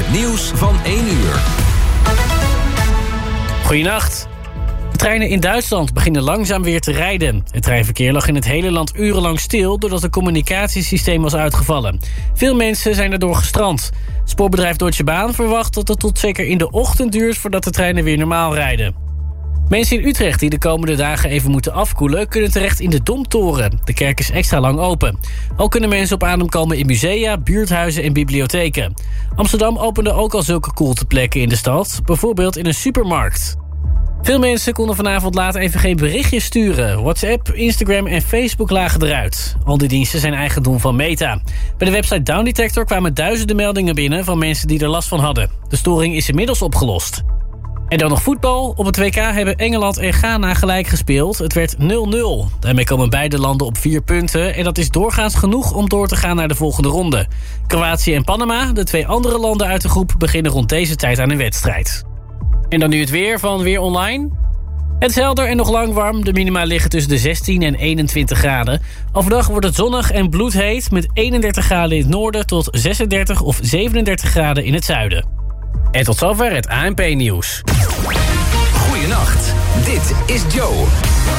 Het nieuws van 1 uur. Goedenacht. Treinen in Duitsland beginnen langzaam weer te rijden. Het treinverkeer lag in het hele land urenlang stil doordat het communicatiesysteem was uitgevallen. Veel mensen zijn daardoor gestrand. Spoorbedrijf Deutsche Bahn verwacht dat het tot zeker in de ochtend duurt voordat de treinen weer normaal rijden. Mensen in Utrecht die de komende dagen even moeten afkoelen kunnen terecht in de Domtoren. De kerk is extra lang open. Ook kunnen mensen op adem komen in musea, buurthuizen en bibliotheken. Amsterdam opende ook al zulke koelteplekken in de stad, bijvoorbeeld in een supermarkt. Veel mensen konden vanavond laat even geen berichtjes sturen. WhatsApp, Instagram en Facebook lagen eruit. Al die diensten zijn eigendom van Meta. Bij de website Down Detector kwamen duizenden meldingen binnen van mensen die er last van hadden. De storing is inmiddels opgelost. En dan nog voetbal. Op het WK hebben Engeland en Ghana gelijk gespeeld. Het werd 0-0. Daarmee komen beide landen op 4 punten. En dat is doorgaans genoeg om door te gaan naar de volgende ronde. Kroatië en Panama, de 2 andere landen uit de groep, beginnen rond deze tijd aan een wedstrijd. En dan nu het weer van Weer Online. Het is helder en nog lang warm. De minima liggen tussen de 16 en 21 graden. Overdag wordt het zonnig en bloedheet met 31 graden in het noorden tot 36 of 37 graden in het zuiden. En tot zover het ANP-nieuws. Goedenacht, dit is Joe.